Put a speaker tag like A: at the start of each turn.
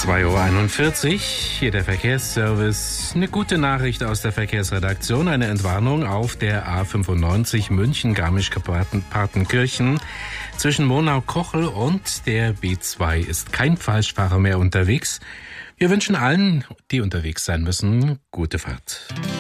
A: 2:41 Uhr, hier der Verkehrsservice. Eine gute Nachricht aus der Verkehrsredaktion, eine Entwarnung auf der A95 München-Garmisch-Partenkirchen. Zwischen Monau-Kochel und der B2 ist kein Falschfahrer mehr unterwegs. Wir wünschen allen, die unterwegs sein müssen, gute Fahrt.